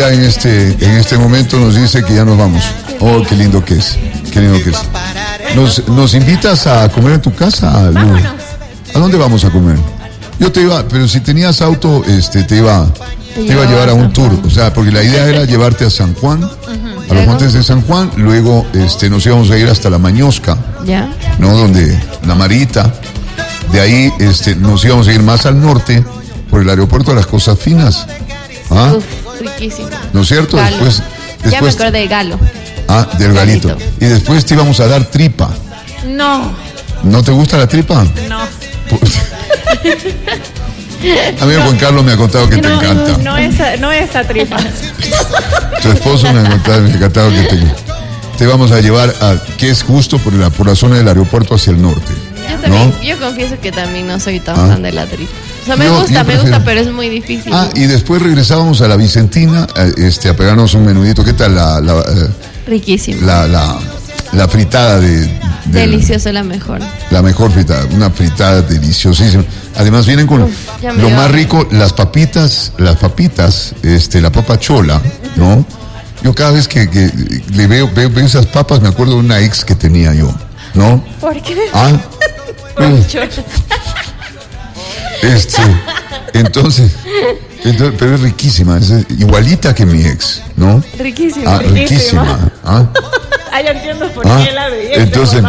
seguridad en este momento nos dice que ya nos vamos. Oh, qué lindo que es. ¿Nos invitas a comer en tu casa, Lu? Vámonos. ¿A dónde vamos a comer? Yo te iba, pero si tenías auto, te iba a llevar a un tour. O sea, porque la idea era llevarte a San Juan, a los montes de San Juan, luego nos íbamos a ir hasta la Mañosca, ¿Ya? ¿no? Donde la Marita. De ahí nos íbamos a ir más al norte, por el aeropuerto de las Cosas Finas. ¿Ah? Uf, riquísimo. ¿No es cierto? Galo. Después, Ya me acordé de Galo. Ah, del galito. Galito. Y después te íbamos a dar tripa. No, ¿No te gusta la tripa? no. A mí Juan Carlos me ha contado que te No, encanta. no esa tripa. Tu esposo me ha encantado que te vamos a llevar a, que es justo por la zona del aeropuerto hacia el norte. Yo también, ¿No? yo confieso que también no soy tan Ah. fan de la tripa. O sea, me Yo gusta, prefiero. pero es muy difícil. Ah, y después regresábamos a la Vicentina, a pegarnos un menudito. ¿Qué tal Riquísimo. la fritada Delicioso, la mejor. La mejor fritada, una fritada deliciosísima. Además vienen con ya me lo dio más hambre. rico, las papitas, la papa chola, ¿no? Yo cada vez que le veo esas papas me acuerdo de una ex que tenía yo, ¿no? ¿Por qué? Ah, entonces, pero es riquísima, es igualita que mi ex, ¿no? Riquísimo. Ah, riquísima. Ah, Ah, ya entiendo por ah, qué la veía. entonces,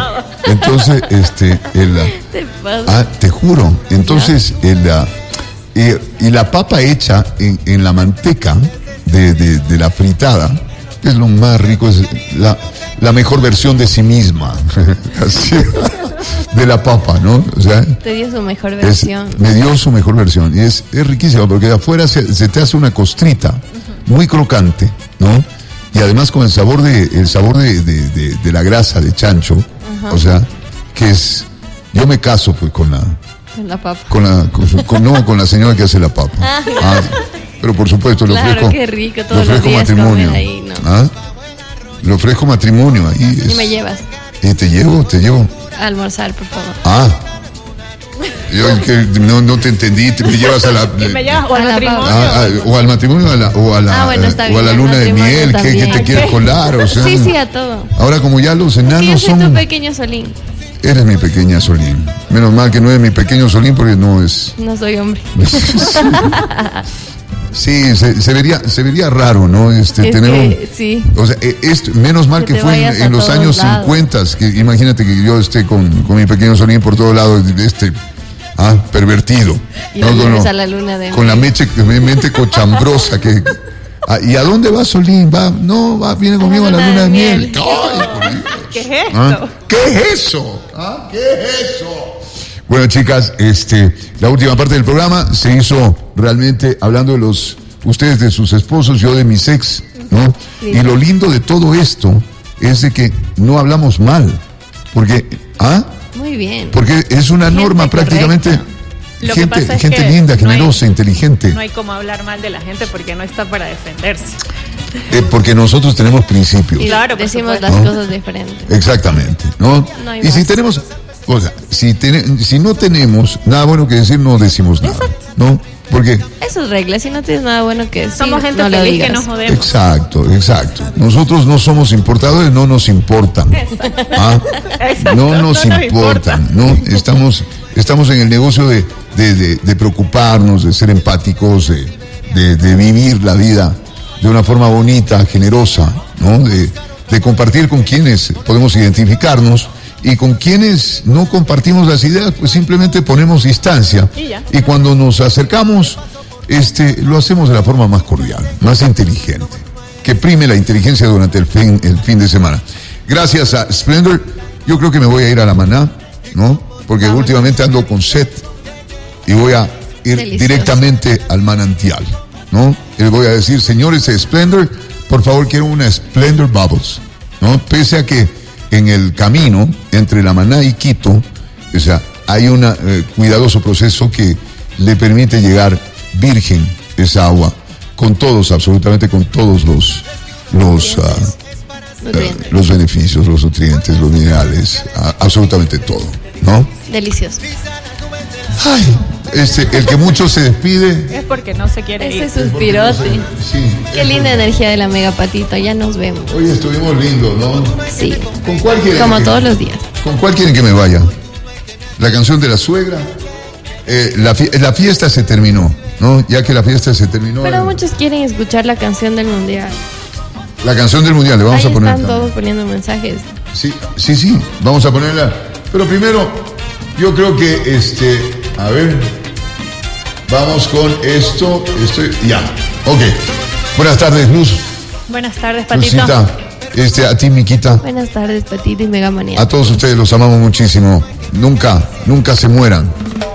Te pasa. ah, te juro. Entonces, y la papa hecha en la manteca de la fritada es lo más rico, es la mejor versión de sí misma. Así, de la papa, ¿no? O sea, Te dio su mejor versión. me dio su mejor versión. Y es riquísima porque de afuera se te hace una costrita muy crocante, ¿no? Y además con el sabor de la grasa de chancho. O sea, que es. Yo me caso pues con La papa. con la señora que hace la papa. Ah, pero por supuesto, le Claro, ofrezco. qué rico, le todos los ofrezco días matrimonio. comer ahí, ¿no? ¿Ah? Le ofrezco matrimonio ahí. Y me llevas Y te llevo. a almorzar, por favor. Ah. Yo es que no te entendí, me llevas a la. Y me llevas o al A la matrimonio. O al matrimonio bueno, está o a la bien, luna al de matrimonio miel, ¿qué también. te quieres colar? O sea, Sí, a todo. ahora como ya los Sí, yo enanos soy tu son. pequeño Solín. Eres mi pequeña Solín. Menos mal que no es mi pequeño Solín porque no es. No soy hombre. Sí, se vería raro, ¿no? Tener un. Sí. O sea, menos mal Que que te fue vayas a en los todos años lados. 50, que imagínate que yo esté con mi pequeño Solín por todos lados, pervertido. Y No, lo no, lleves no. a la luna de Con la miel. mente cochambrosa que. ¿Y a dónde va Solín? Viene conmigo a la luna de miel. ¡Ay, por Dios! ¿Qué es esto? ¿Ah? ¿Qué es eso? ¿Qué es eso? Bueno, chicas, la última parte del programa se hizo realmente hablando de ustedes de sus esposos, yo de mis ex, ¿no? Sí. Y lo lindo de todo esto es de que no hablamos mal, porque Muy bien. porque es una Gente norma prácticamente. correcta. Lo que pasa es Gente que linda, no hay- generosa, inteligente, No hay como hablar mal de la gente porque no está para defenderse. porque nosotros tenemos principios. Y Claro, por decimos supuesto. las ¿No? cosas diferentes. Exactamente, ¿no? No hay Y si más. tenemos, o sea, si no tenemos nada bueno que decir, no decimos nada, ¿no? Porque, Eso es regla. Si no tienes nada bueno que decir, Somos gente no lo feliz digas. que nos jodemos. exacto. Nosotros no somos importadores, no nos importan. ¿Ah? Exacto, No nos no nos importan, ¿no? Estamos en el negocio de preocuparnos, de ser empáticos, de vivir la vida de una forma bonita, generosa, ¿no? De compartir con quienes podemos identificarnos y con quienes no compartimos las ideas, pues simplemente ponemos distancia. Y ya. Y cuando nos acercamos, lo hacemos de la forma más cordial, más inteligente, que prime la inteligencia durante el fin de semana. Gracias a Splendor, yo creo que me voy a ir a la Maná, ¿no? Porque últimamente ando con sed y voy a ir Delicioso. directamente al manantial, ¿no? Y les voy a decir, señores de Splendor, por favor quiero una Splendor Bubbles, ¿no? Pese a que en el camino entre La Maná y Quito, o sea, hay un cuidadoso proceso que le permite llegar virgen esa agua, con todos, absolutamente con todos los beneficios, los nutrientes, los minerales, absolutamente todo, ¿no? Delicioso. Ay, el que mucho se despide. Es porque no se quiere ir. Ese suspirote. Sí. Qué linda energía de la Mega Patito. Ya nos vemos. Hoy estuvimos lindos, ¿no? Sí. ¿Con cuál quieren Como que- todos los días. ¿Con cuál quieren que me vaya? La canción de la suegra. La fiesta se terminó, ¿no? Ya que la fiesta se terminó. Pero muchos quieren escuchar la canción del mundial. La canción del mundial, le vamos Ahí a poner. están también. todos poniendo mensajes. Sí, vamos a ponerla. Pero primero, yo creo que a ver, vamos con esto. Ya, ok. Buenas tardes, Luz. Buenas tardes, Patito. Lucita, a ti, Miquita. Buenas tardes, Patito y Mega Manía. A todos ustedes los amamos muchísimo. Nunca se mueran.